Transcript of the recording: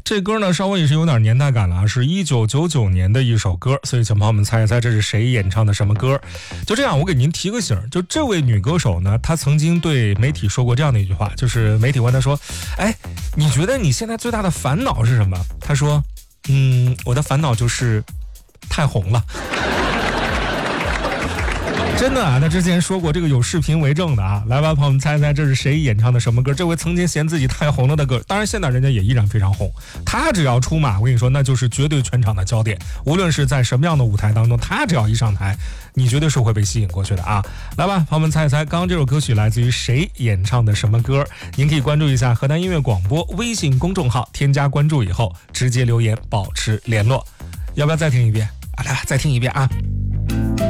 这歌呢稍微也是有点年代感了啊，是1999年的一首歌，所以请朋友们猜一猜这是谁演唱的什么歌。就这样，我给您提个醒，就这位女歌手呢，她曾经对媒体说过这样的一句话，就是媒体问她说，你觉得你现在最大的烦恼是什么？她说，我的烦恼就是太红了。真的啊，他之前说过这个有视频为证的啊。来吧，朋友们猜猜这是谁演唱的什么歌？这位曾经嫌自己太红了的歌，当然现在人家也依然非常红。他只要出马，我跟你说，那就是绝对全场的焦点。无论是在什么样的舞台当中，他只要一上台，你绝对是会被吸引过去的啊。来吧，朋友们猜一猜，刚刚这首歌曲来自于谁演唱的什么歌？您可以关注一下河南音乐广播微信公众号，添加关注以后直接留言保持联络。要不要再听一遍？来吧，再听一遍啊。